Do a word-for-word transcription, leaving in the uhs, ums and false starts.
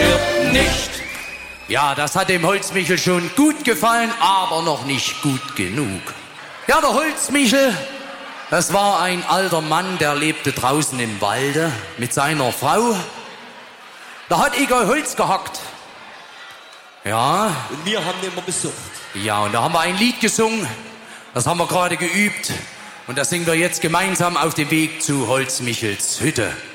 stirbt nicht. Ja, das hat dem Holzmichel schon gut gefallen, aber noch nicht gut genug. Ja, der Holzmichel, das war ein alter Mann, der lebte draußen im Walde mit seiner Frau. Da hat Igor Holz gehackt. Ja. Und wir haben den immer besucht. Ja, und da haben wir ein Lied gesungen. Das haben wir gerade geübt. Und das singen wir jetzt gemeinsam auf dem Weg zu Holzmichels Hütte.